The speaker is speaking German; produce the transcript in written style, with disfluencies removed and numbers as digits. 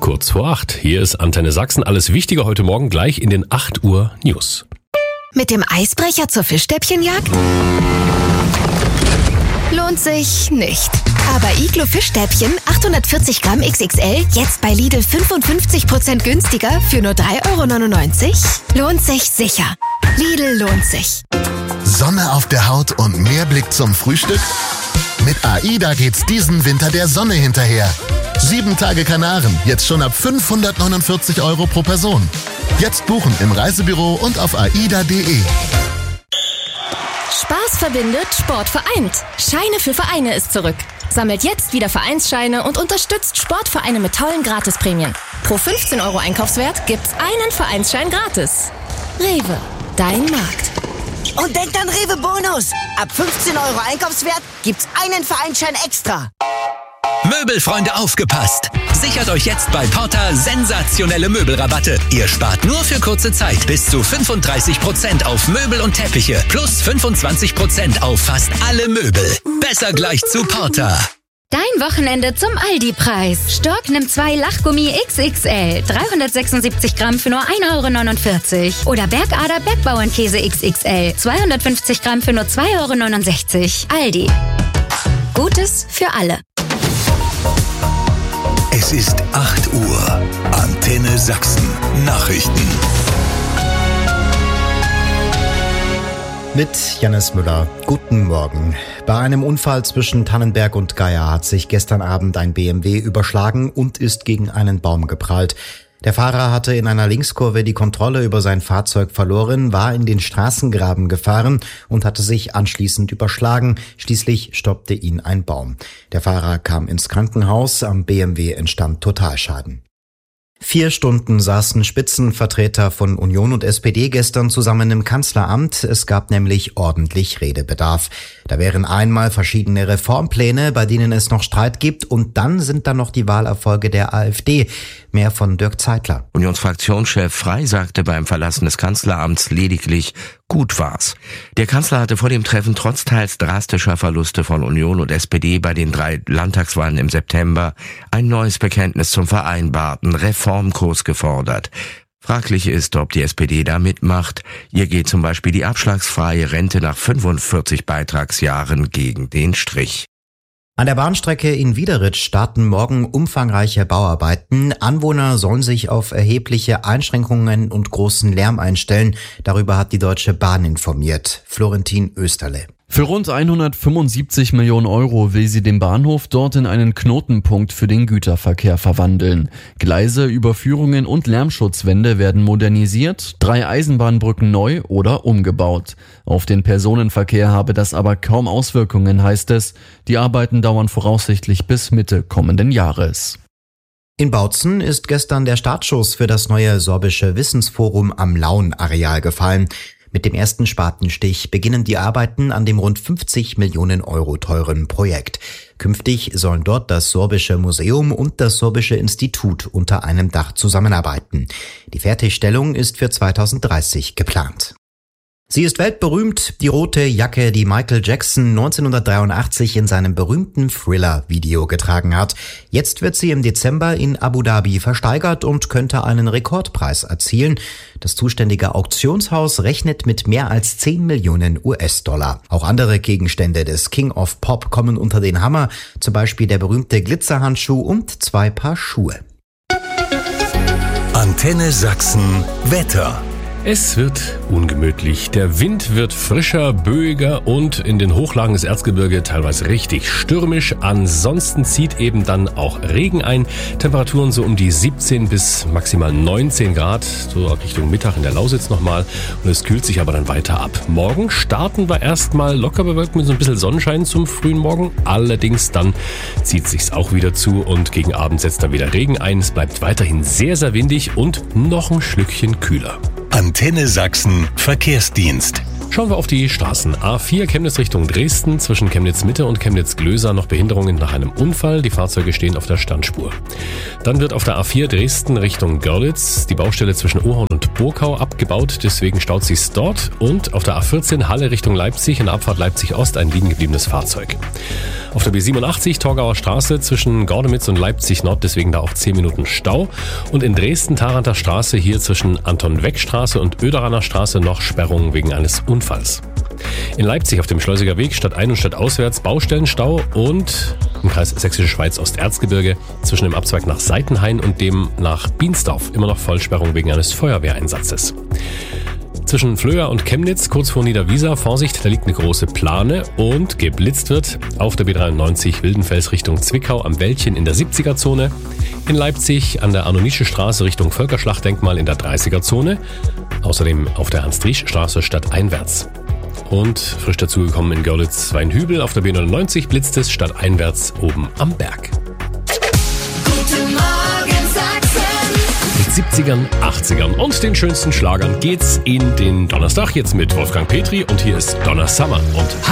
Kurz vor 8. Hier ist Antenne Sachsen. Alles Wichtige heute Morgen gleich in den 8 Uhr News. Mit dem Eisbrecher zur Fischstäbchenjagd? Lohnt sich nicht. Aber Iglo Fischstäbchen 840 Gramm XXL jetzt bei Lidl 55% günstiger für nur 3,99 €? Lohnt sich sicher. Lidl lohnt sich. Sonne auf der Haut und mehr Blick zum Frühstück? Mit AIDA geht's diesen Winter der Sonne hinterher. 7 Tage Kanaren, jetzt schon ab 549 € pro Person. Jetzt buchen im Reisebüro und auf aida.de. Spaß verbindet, Sport vereint. Scheine für Vereine ist zurück. Sammelt jetzt wieder Vereinsscheine und unterstützt Sportvereine mit tollen Gratisprämien. Pro 15 € Einkaufswert gibt's einen Vereinsschein gratis. Rewe, dein Markt. Und denkt an Rewe Bonus. Ab 15 € Einkaufswert gibt's einen Vereinsschein extra. Möbelfreunde, aufgepasst! Sichert euch jetzt bei Porta sensationelle Möbelrabatte. Ihr spart nur für kurze Zeit bis zu 35% auf Möbel und Teppiche plus 25% auf fast alle Möbel. Besser gleich zu Porta. Dein Wochenende zum Aldi-Preis. Stork nimmt 2 Lachgummi XXL, 376 Gramm für nur 1,49 €. Oder Bergader Bergbauernkäse XXL, 250 Gramm für nur 2,69 €. Aldi. Gutes für alle. Es ist 8 Uhr. Antenne Sachsen. Nachrichten. Mit Jannis Müller. Guten Morgen. Bei einem Unfall zwischen Tannenberg und Geier hat sich gestern Abend ein BMW überschlagen und ist gegen einen Baum geprallt. Der Fahrer hatte in einer Linkskurve die Kontrolle über sein Fahrzeug verloren, war in den Straßengraben gefahren und hatte sich anschließend überschlagen. Schließlich stoppte ihn ein Baum. Der Fahrer kam ins Krankenhaus, am BMW entstand Totalschaden. 4 Stunden saßen Spitzenvertreter von Union und SPD gestern zusammen im Kanzleramt. Es gab nämlich ordentlich Redebedarf. Da wären einmal verschiedene Reformpläne, bei denen es noch Streit gibt, und dann sind da noch die Wahlerfolge der AfD. Mehr von Dirk Zeitler. Unionsfraktionschef Frey sagte beim Verlassen des Kanzleramts lediglich, gut war's. Der Kanzler hatte vor dem Treffen trotz teils drastischer Verluste von Union und SPD bei den 3 Landtagswahlen im September ein neues Bekenntnis zum vereinbarten Reformkurs gefordert. Fraglich ist, ob die SPD da mitmacht. Ihr geht zum Beispiel die abschlagsfreie Rente nach 45 Beitragsjahren gegen den Strich. An der Bahnstrecke in Wiederitz starten morgen umfangreiche Bauarbeiten. Anwohner sollen sich auf erhebliche Einschränkungen und großen Lärm einstellen. Darüber hat die Deutsche Bahn informiert. Florentin Österle. Für rund 175 Millionen € will sie den Bahnhof dort in einen Knotenpunkt für den Güterverkehr verwandeln. Gleise, Überführungen und Lärmschutzwände werden modernisiert, 3 Eisenbahnbrücken neu oder umgebaut. Auf den Personenverkehr habe das aber kaum Auswirkungen, heißt es. Die Arbeiten dauern voraussichtlich bis Mitte kommenden Jahres. In Bautzen ist gestern der Startschuss für das neue sorbische Wissensforum am Laun-Areal gefallen. Mit dem ersten Spatenstich beginnen die Arbeiten an dem rund 50 Millionen € teuren Projekt. Künftig sollen dort das Sorbische Museum und das Sorbische Institut unter einem Dach zusammenarbeiten. Die Fertigstellung ist für 2030 geplant. Sie ist weltberühmt, die rote Jacke, die Michael Jackson 1983 in seinem berühmten Thriller-Video getragen hat. Jetzt wird sie im Dezember in Abu Dhabi versteigert und könnte einen Rekordpreis erzielen. Das zuständige Auktionshaus rechnet mit mehr als 10 Millionen US-Dollar. Auch andere Gegenstände des King of Pop kommen unter den Hammer, zum Beispiel der berühmte Glitzerhandschuh und 2 Paar Schuhe. Antenne Sachsen Wetter. Es wird ungemütlich. Der Wind wird frischer, böiger und in den Hochlagen des Erzgebirge teilweise richtig stürmisch. Ansonsten zieht eben dann auch Regen ein. Temperaturen so um die 17 bis maximal 19 Grad, so Richtung Mittag in der Lausitz nochmal. Und es kühlt sich aber dann weiter ab. Morgen starten wir erstmal locker bewölkt mit so ein bisschen Sonnenschein zum frühen Morgen. Allerdings dann zieht sich's auch wieder zu und gegen Abend setzt dann wieder Regen ein. Es bleibt weiterhin sehr, sehr windig und noch ein Schlückchen kühler. Antenne Sachsen Verkehrsdienst. Schauen wir auf die Straßen. A4 Chemnitz Richtung Dresden, zwischen Chemnitz Mitte und Chemnitz Glöser noch Behinderungen nach einem Unfall. Die Fahrzeuge stehen auf der Standspur. Dann wird auf der A4 Dresden Richtung Görlitz die Baustelle zwischen Ohorn und Burkau abgebaut, deswegen staut sich's dort. Und auf der A14 Halle Richtung Leipzig, in der Abfahrt Leipzig Ost, ein liegen gebliebenes Fahrzeug. Auf der B87 Torgauer Straße zwischen Gordemitz und Leipzig Nord, deswegen da auch 10 Minuten Stau. Und in Dresden Tharanter Straße hier zwischen Anton-Weck-Straße und Oederaner Straße noch Sperrungen wegen eines Unfalls. In Leipzig auf dem Schleusiger Weg stadtein- und stadtauswärts Baustellenstau und im Kreis Sächsische Schweiz Osterzgebirge zwischen dem Abzweig nach Seitenhain und dem nach Biensdorf immer noch Vollsperrung wegen eines Feuerwehreinsatzes. Zwischen Flöa und Chemnitz, kurz vor Niederwiesa, Vorsicht, da liegt eine große Plane und geblitzt wird auf der B93 Wildenfels Richtung Zwickau am Wäldchen in der 70er-Zone. In Leipzig an der Anonische Straße Richtung Völkerschlachtdenkmal in der 30er-Zone. Außerdem auf der Ernst-Riesch-Straße stadteinwärts. Und frisch dazugekommen in Görlitz-Weinhübel auf der B99 blitzt es stadteinwärts oben am Berg. Guten Morgen Sachsen. Mit 70ern, 80ern und den schönsten Schlagern geht's in den Donnerstag jetzt mit Wolfgang Petri und hier ist Donna Summer und